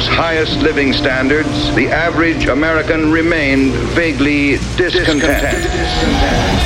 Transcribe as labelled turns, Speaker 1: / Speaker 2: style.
Speaker 1: world's highest living standards, the average American remained vaguely discontent.